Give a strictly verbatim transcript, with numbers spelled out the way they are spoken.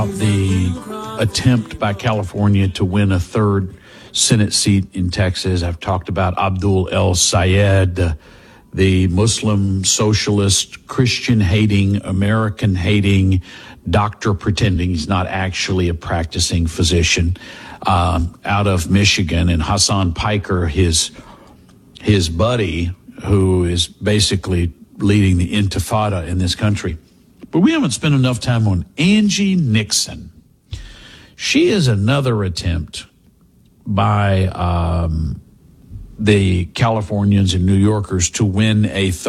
The attempt by California to win a third Senate seat in Texas. I've talked about Abdul El Sayed, the Muslim socialist, Christian-hating, American-hating doctor pretending he's not actually a practicing physician um, out of Michigan, and Hassan Piker, his his buddy, who is basically leading the intifada in this country. But we haven't spent enough time on Angie Nixon. She is another attempt by um, the Californians and New Yorkers to win a